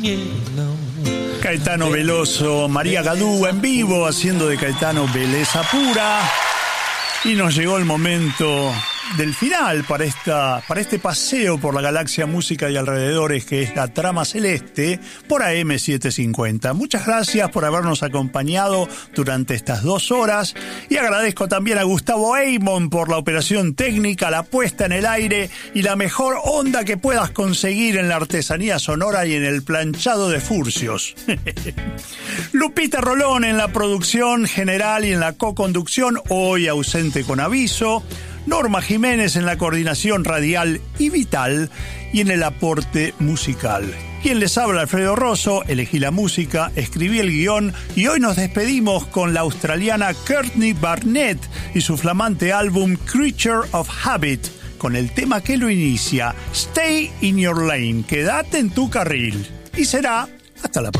Caetano Veloso, María Gadú en vivo haciendo de Caetano belleza pura. Y nos llegó el momento del final para este paseo por la galaxia música y alrededores, que es la Trama Celeste por AM750. Muchas gracias por habernos acompañado durante estas 2 horas y agradezco también a Gustavo Eymon por la operación técnica, la puesta en el aire y la mejor onda que puedas conseguir en la artesanía sonora y en el planchado de furcios. Lupita Rolón en la producción general y en la co-conducción, hoy ausente con aviso. Norma Jiménez en la coordinación radial y vital y en el aporte musical. Quien les habla, Alfredo Rosso, elegí la música, escribí el guión y hoy nos despedimos con la australiana Courtney Barnett y su flamante álbum Creature of Habit, con el tema que lo inicia, Stay in Your Lane, quédate en tu carril. Y será hasta la próxima.